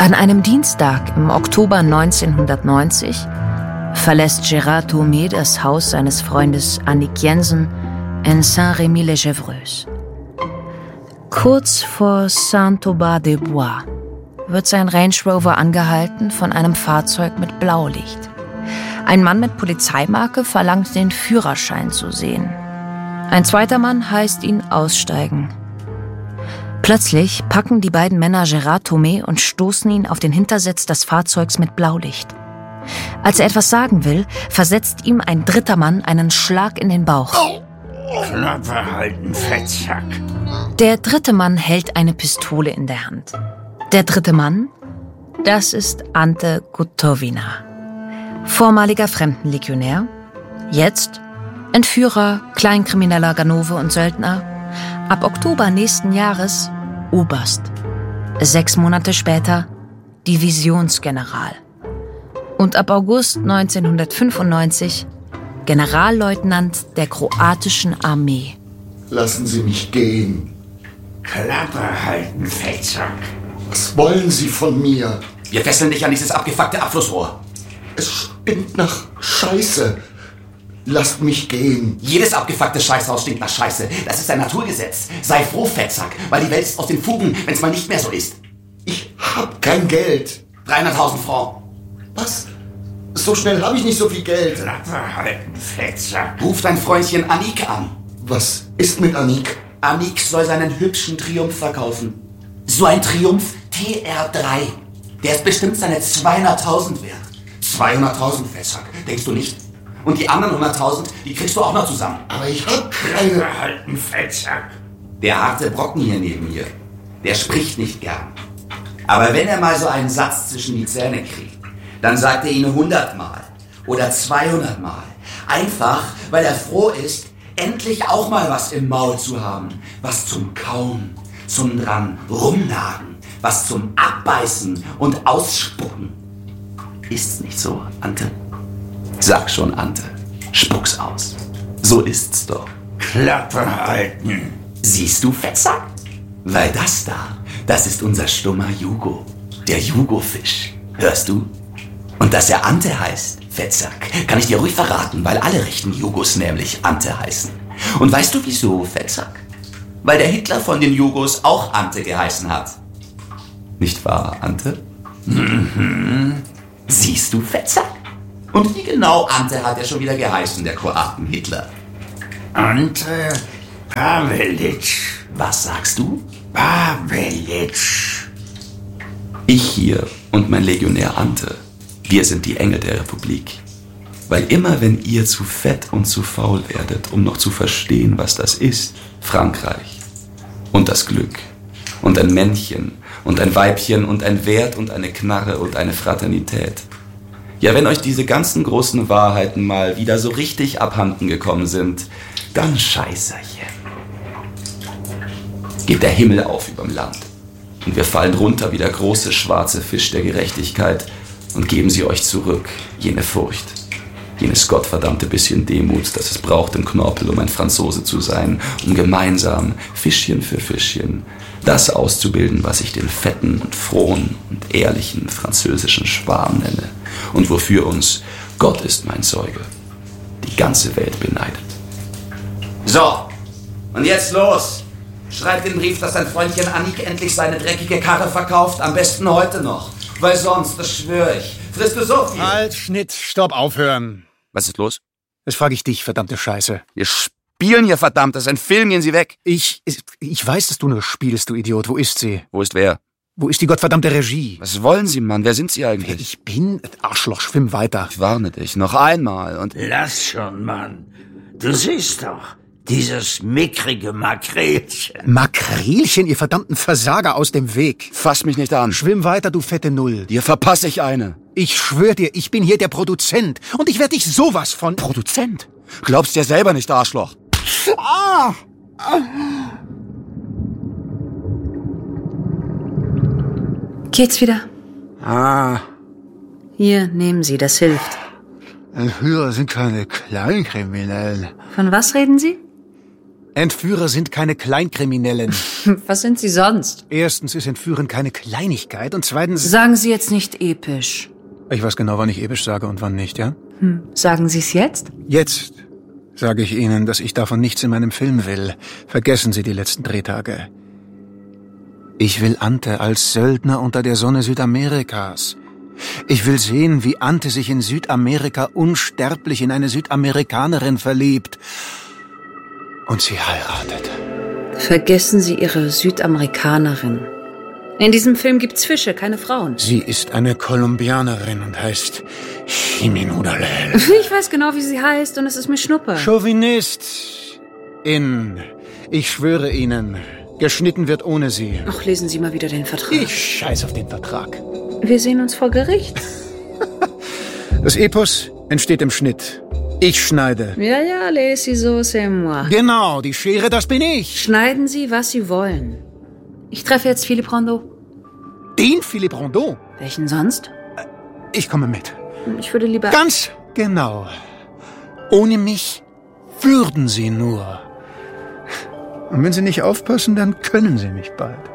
An einem Dienstag im Oktober 1990 verlässt Gérard Thomé das Haus seines Freundes Annick Jensen in Saint-Rémy-lès-Chevreuse. Kurz vor Saint-Aubin-des-Bois wird sein Range Rover angehalten von einem Fahrzeug mit Blaulicht. Ein Mann mit Polizeimarke verlangt, den Führerschein zu sehen. Ein zweiter Mann heißt ihn aussteigen. Plötzlich packen die beiden Männer Gérard Thomé und stoßen ihn auf den Hintersitz des Fahrzeugs mit Blaulicht. Als er etwas sagen will, versetzt ihm ein dritter Mann einen Schlag in den Bauch. Klappe halten, Fettsack. Der dritte Mann hält eine Pistole in der Hand. Der dritte Mann, das ist Ante Gotovina. Vormaliger Fremdenlegionär, jetzt Entführer, Kleinkrimineller, Ganove und Söldner, ab Oktober nächsten Jahres Oberst. 6 Monate später Divisionsgeneral. Und ab August 1995 Generalleutnant der kroatischen Armee. Lassen Sie mich gehen. Klappe halten, Fettsack. Was wollen Sie von mir? Wir fesseln dich an dieses abgefuckte Abflussrohr. Es stinkt nach Scheiße. Lasst mich gehen. Jedes abgefuckte Scheißhaus stinkt nach Scheiße. Das ist ein Naturgesetz. Sei froh, Fettsack, weil die Welt ist aus den Fugen, wenn es mal nicht mehr so ist. Ich hab kein Geld. 300.000 Francs. Was? So schnell habe ich nicht so viel Geld. Klappe halten, Fettsack. Ruf dein Freundchen Annick an. Was ist mit Annick? Annick soll seinen hübschen Triumph verkaufen. So ein Triumph TR3. Der ist bestimmt seine 200.000 wert. 200.000, Fettsack, denkst du nicht? Und die anderen 100.000, die kriegst du auch noch zusammen. Aber ich hab keine... Klappe halten, Fettsack. Der harte Brocken hier neben mir, der spricht nicht gern. Aber wenn er mal so einen Satz zwischen die Zähne kriegt, dann sagt er ihn 100-mal oder 200-mal. Einfach, weil er froh ist, endlich auch mal was im Maul zu haben. Was zum Kauen, zum dran rumnagen, was zum Abbeißen und Ausspucken. Ist's nicht so, Ante? Sag schon, Ante. Spuck's aus. So ist's doch. Klappe halten. Siehst du, Fettsack? Weil das da, das ist unser stummer Jugo. Der Jugo-Fisch. Hörst du? Und dass er Ante heißt, Fettsack, kann ich dir ruhig verraten, weil alle rechten Jugos nämlich Ante heißen. Und weißt du wieso, Fettsack? Weil der Hitler von den Jugos auch Ante geheißen hat. Nicht wahr, Ante? Mhm. Siehst du, Fettsack? Und wie genau Ante hat er schon wieder geheißen, der Kroaten Hitler? Ante Pavelic. Was sagst du? Pavelic. Ich hier und mein Legionär Ante, wir sind die Engel der Republik. Weil immer wenn ihr zu fett und zu faul werdet, um noch zu verstehen, was das ist, Frankreich und das Glück und ein Männchen und ein Weibchen und ein Wert und eine Knarre und eine Fraternität. Ja, wenn euch diese ganzen großen Wahrheiten mal wieder so richtig abhanden gekommen sind, dann Scheißerchen. Geht der Himmel auf überm Land und wir fallen runter wie der große schwarze Fisch der Gerechtigkeit und geben sie euch zurück, jene Furcht, jenes gottverdammte bisschen Demut, das es braucht im Knorpel, um ein Franzose zu sein, um gemeinsam, Fischchen für Fischchen, das auszubilden, was ich den fetten und frohen und ehrlichen französischen Schwarm nenne und wofür uns, Gott ist mein Zeuge, die ganze Welt beneidet. So, und jetzt los! Schreib den Brief, dass dein Freundchen Annick endlich seine dreckige Karre verkauft, am besten heute noch. Weil sonst, das schwöre ich, frisst du so viel. Halt, Schnitt, stopp, aufhören. Was ist los? Das frage ich dich, verdammte Scheiße. Wir spielen hier, verdammt, das ist ein Film, gehen Sie weg. Ich weiß, dass du nur spielst, du Idiot. Wo ist sie? Wo ist wer? Wo ist die gottverdammte Regie? Was wollen Sie, Mann? Wer sind Sie eigentlich? Ich bin... Arschloch, schwimm weiter. Ich warne dich, noch einmal und... Lass schon, Mann. Du siehst doch, dieses mickrige Makrelchen. Makrelchen, ihr verdammten Versager, aus dem Weg. Fass mich nicht an. Schwimm weiter, du fette Null. Dir verpasse ich eine. Ich schwör dir, ich bin hier der Produzent. Und ich werde dich sowas von... Produzent? Glaubst dir selber nicht, Arschloch. Ah! Geht's wieder? Ah, Hier, nehmen Sie, das hilft. Entführer sind keine Kleinkriminellen. Von was reden Sie? Entführer sind keine Kleinkriminellen. Was sind Sie sonst? Erstens ist Entführen keine Kleinigkeit und zweitens... Sagen Sie jetzt nicht episch. Ich weiß genau, wann ich episch sage und wann nicht, ja? Sagen Sie es jetzt? Jetzt sage ich Ihnen, dass ich davon nichts in meinem Film will. Vergessen Sie die letzten Drehtage. Ich will Ante als Söldner unter der Sonne Südamerikas. Ich will sehen, wie Ante sich in Südamerika unsterblich in eine Südamerikanerin verliebt und sie heiratet. Vergessen Sie Ihre Südamerikanerin. In diesem Film gibt's Fische, keine Frauen. Sie ist eine Kolumbianerin und heißt Jimeno Dalel. Ich weiß genau, wie sie heißt und es ist mir Schnuppe. Chauvinist. Ich schwöre Ihnen, geschnitten wird ohne sie. Ach, lesen Sie mal wieder den Vertrag. Ich scheiß auf den Vertrag. Wir sehen uns vor Gericht. Das Epos entsteht im Schnitt. Ich schneide. Ja, les ciseaux, c'est moi. Genau, die Schere, das bin ich. Schneiden Sie, was Sie wollen. Ich treffe jetzt Philippe Rondeau. Den Philippe Rondeau? Welchen sonst? Ich komme mit. Ich würde lieber... Ganz genau. Ohne mich würden Sie nur. Und wenn Sie nicht aufpassen, dann können Sie mich bald.